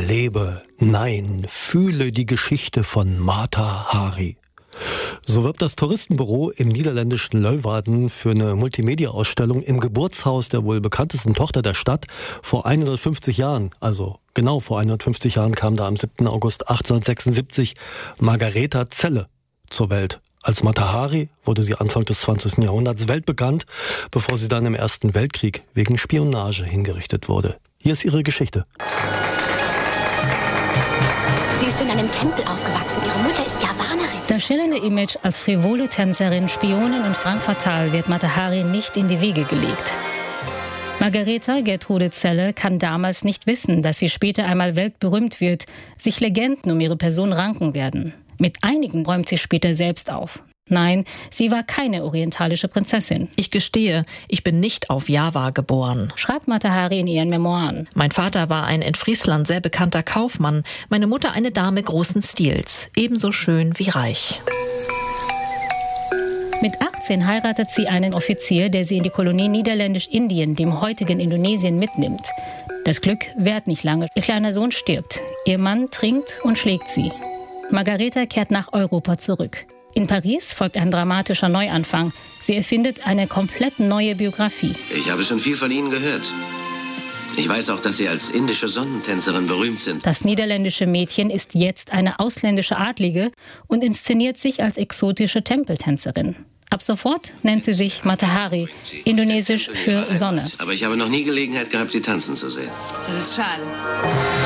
Erlebe, nein, fühle die Geschichte von Mata Hari. So wirbt das Touristenbüro im niederländischen Leeuwarden für eine Multimedia-Ausstellung im Geburtshaus der wohl bekanntesten Tochter der Stadt vor 150 Jahren. Also genau vor 150 Jahren kam da am 7. August 1876 Margaretha Zelle zur Welt. Als Mata Hari wurde sie Anfang des 20. Jahrhunderts weltbekannt, bevor sie dann im Ersten Weltkrieg wegen Spionage hingerichtet wurde. Hier ist ihre Geschichte. Sie ist in einem Tempel aufgewachsen. Ihre Mutter ist Javanerin. Das schillernde Image als frivole Tänzerin, Spionin und Femme fatale wird Mata Hari nicht in die Wiege gelegt. Margaretha Gertrude Zelle kann damals nicht wissen, dass sie später einmal weltberühmt wird, sich Legenden um ihre Person ranken werden. Mit einigen räumt sie später selbst auf. Nein, sie war keine orientalische Prinzessin. Ich gestehe, ich bin nicht auf Java geboren, schreibt Mata Hari in ihren Memoiren. Mein Vater war ein in Friesland sehr bekannter Kaufmann, meine Mutter eine Dame großen Stils, ebenso schön wie reich. Mit 18 heiratet sie einen Offizier, der sie in die Kolonie Niederländisch-Indien, dem heutigen Indonesien, mitnimmt. Das Glück währt nicht lange. Ihr kleiner Sohn stirbt. Ihr Mann trinkt und schlägt sie. Margaretha kehrt nach Europa zurück. In Paris folgt ein dramatischer Neuanfang. Sie erfindet eine komplett neue Biografie. Ich habe schon viel von Ihnen gehört. Ich weiß auch, dass Sie als indische Sonnentänzerin berühmt sind. Das niederländische Mädchen ist jetzt eine ausländische Adlige und inszeniert sich als exotische Tempeltänzerin. Ab sofort nennt sie sich Mata Hari, indonesisch für Sonne. Aber ich habe noch nie Gelegenheit gehabt, Sie tanzen zu sehen. Das ist schade.